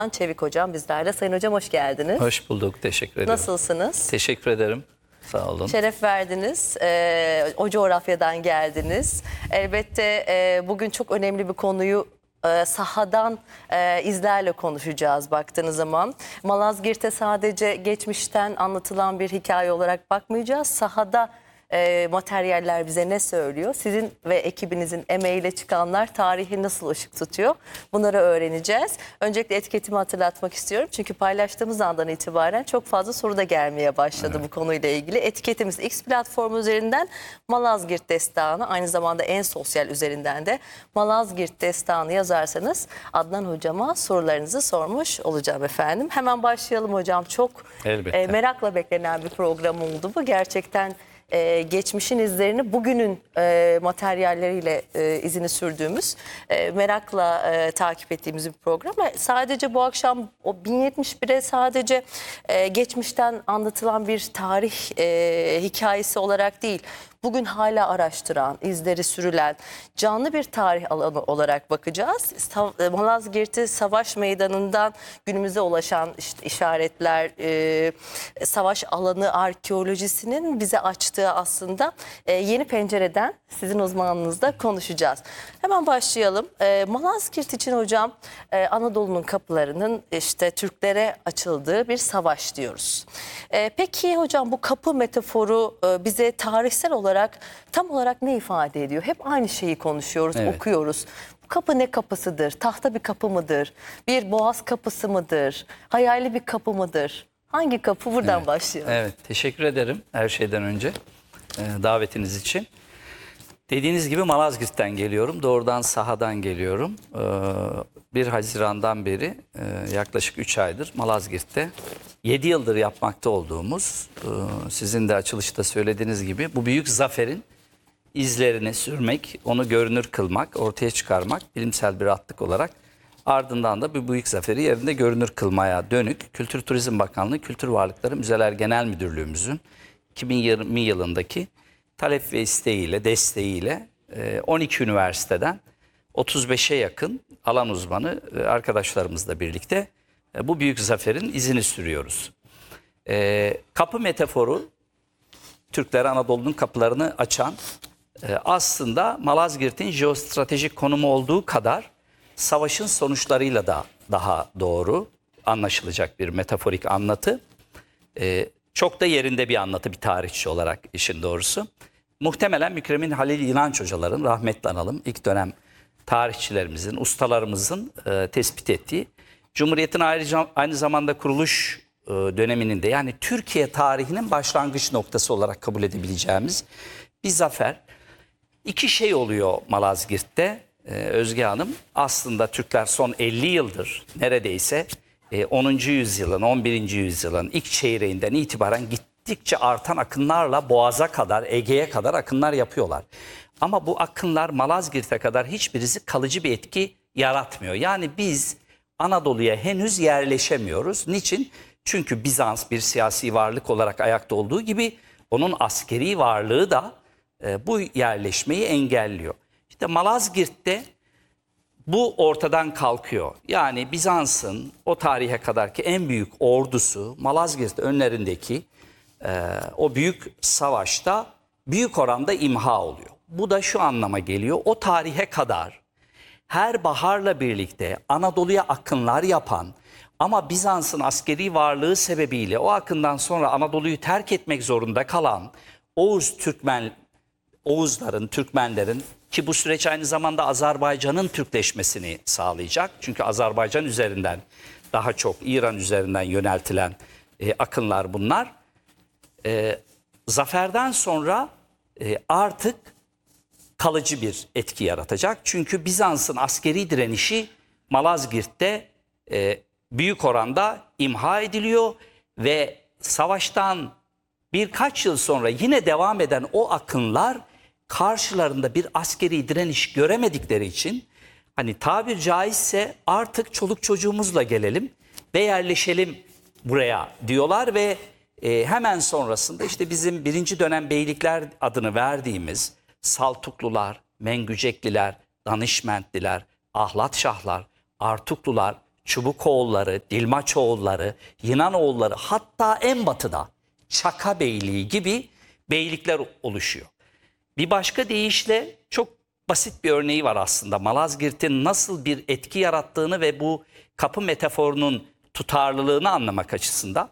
Çevik hocam bizlerle. Sayın hocam hoş geldiniz. Hoş bulduk, teşekkür ederim. Nasılsınız? Teşekkür ederim, sağ olun. Şeref verdiniz. O coğrafyadan geldiniz. Elbette bugün çok önemli bir konuyu sahadan izlerle konuşacağız baktığınız zaman. Malazgirt'e sadece geçmişten anlatılan bir hikaye olarak bakmayacağız. Sahada materyaller bize ne söylüyor? Sizin ve ekibinizin emeğiyle çıkanlar tarihi nasıl ışık tutuyor? Bunları öğreneceğiz. Öncelikle etiketimi hatırlatmak istiyorum. Çünkü paylaştığımız andan itibaren çok fazla soru da gelmeye başladı bu konuyla ilgili. Etiketimiz X platformu üzerinden Malazgirt Destanı, aynı zamanda En Sosyal üzerinden de Malazgirt Destanı yazarsanız Adnan hocama sorularınızı sormuş olacağım efendim. Hemen başlayalım hocam. Çok merakla beklenen bir program oldu bu. Gerçekten geçmişin izlerini bugünün materyalleriyle izini sürdüğümz, merakla takip ettiğimiz bir program. Sadece bu akşam o 1071'e sadece geçmişten anlatılan bir tarih hikayesi olarak değil, bugün hala araştıran, izleri sürülen canlı bir tarih alanı olarak bakacağız. Malazgirt'i savaş meydanından günümüze ulaşan işte işaretler, savaş alanı arkeolojisinin bize açtığı aslında yeni pencereden sizin uzmanlığınızda konuşacağız. Hemen başlayalım. Malazgirt için hocam Anadolu'nun kapılarının işte Türklere açıldığı bir savaş diyoruz. Peki hocam bu kapı metaforu bize tarihsel olarak tam olarak ne ifade ediyor? Hep aynı şeyi konuşuyoruz, okuyoruz. Bu kapı ne kapısıdır? Tahta bir kapı mıdır? Bir boğaz kapısı mıdır? Hayali bir kapı mıdır? Hangi kapı? Buradan başlayalım. Evet, teşekkür ederim her şeyden önce davetiniz için. Dediğiniz gibi Malazgirt'ten geliyorum. Doğrudan sahadan geliyorum. 1 Haziran'dan beri yaklaşık 3 aydır Malazgirt'te 7 yıldır yapmakta olduğumuz, sizin de açılışta söylediğiniz gibi bu büyük zaferin izlerini sürmek, onu görünür kılmak, ortaya çıkarmak bilimsel bir atlık olarak, ardından da bu büyük zaferi yerinde görünür kılmaya dönük Kültür Turizm Bakanlığı Kültür Varlıkları Müzeler Genel Müdürlüğümüzün 2020 yılındaki talep ve isteğiyle, desteğiyle 12 üniversiteden 35'e yakın alan uzmanı arkadaşlarımızla birlikte bu büyük zaferin izini sürüyoruz. Kapı metaforu, Türklere Anadolu'nun kapılarını açan, aslında Malazgirt'in jeostratejik konumu olduğu kadar savaşın sonuçlarıyla da daha doğru anlaşılacak bir metaforik anlatı. Çok da yerinde bir anlatı, bir tarihçi olarak işin doğrusu. Muhtemelen Mükremin Halil İnanç hocaların, rahmetli analım, ilk dönem tarihçilerimizin, ustalarımızın tespit ettiği, Cumhuriyet'in aynı zamanda kuruluş döneminin de, yani Türkiye tarihinin başlangıç noktası olarak kabul edebileceğimiz bir zafer. İki şey oluyor Malazgirt'te Özge Hanım. Aslında Türkler son 50 yıldır neredeyse 10. yüzyılın, 11. yüzyılın ilk çeyreğinden itibaren gittikçe artan akınlarla Boğaz'a kadar, Ege'ye kadar akınlar yapıyorlar. Ama bu akınlar Malazgirt'e kadar hiçbirisi kalıcı bir etki yaratmıyor. Yani biz Anadolu'ya henüz yerleşemiyoruz. Niçin? Çünkü Bizans bir siyasi varlık olarak ayakta olduğu gibi onun askeri varlığı da bu yerleşmeyi engelliyor. İşte Malazgirt'te bu ortadan kalkıyor. Yani Bizans'ın o tarihe kadarki en büyük ordusu Malazgirt önlerindeki o büyük savaşta büyük oranda imha oluyor. Bu da şu anlama geliyor: o tarihe kadar her baharla birlikte Anadolu'ya akınlar yapan ama Bizans'ın askeri varlığı sebebiyle o akından sonra Anadolu'yu terk etmek zorunda kalan Oğuzların, Türkmenlerin, ki bu süreç aynı zamanda Azerbaycan'ın Türkleşmesini sağlayacak. Çünkü Azerbaycan üzerinden, daha çok İran üzerinden yöneltilen akınlar bunlar. Zaferden sonra artık kalıcı bir etki yaratacak. Çünkü Bizans'ın askeri direnişi Malazgirt'te büyük oranda imha ediliyor ve savaştan birkaç yıl sonra yine devam eden o akınlar karşılarında bir askeri direniş göremedikleri için, hani tabir caizse artık çoluk çocuğumuzla gelelim ve yerleşelim buraya diyorlar ve hemen sonrasında işte bizim 1. dönem beylikler adını verdiğimiz Saltuklular, Mengücekliler, Danişmentliler, Ahlat Şahlar, Artuklular, Çubukoğulları, Dilmaçoğulları, Yınanoğulları, hatta en batıda Çaka Beyliği gibi beylikler oluşuyor. Bir başka deyişle çok basit bir örneği var aslında. Malazgirt'in nasıl bir etki yarattığını ve bu kapı metaforunun tutarlılığını anlamak açısından.